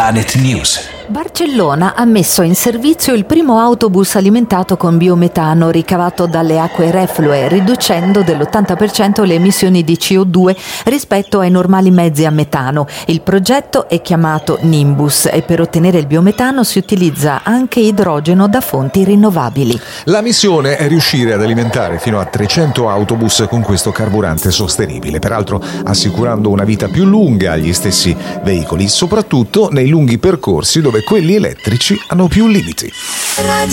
Planet News. Barcellona ha messo in servizio il primo autobus alimentato con biometano ricavato dalle acque reflue, riducendo dell'80% le emissioni di CO2 rispetto ai normali mezzi a metano. Il progetto è chiamato Nimbus e per ottenere il biometano si utilizza anche idrogeno da fonti rinnovabili. La missione è riuscire ad alimentare fino a 300 autobus con questo carburante sostenibile, peraltro assicurando una vita più lunga agli stessi veicoli, soprattutto nei lunghi percorsi dove quelli elettrici hanno più limiti.